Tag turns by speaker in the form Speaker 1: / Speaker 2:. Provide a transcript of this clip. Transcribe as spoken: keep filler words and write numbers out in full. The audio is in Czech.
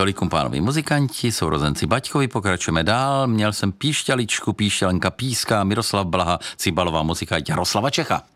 Speaker 1: Tolik kumpánoví muzikanti, sourozenci Baťkovi, pokračujeme dál. Měl jsem Píšťaličku, Píšťalenka píská, Miroslav Blaha, Cibalová muzika Jaroslava Čecha.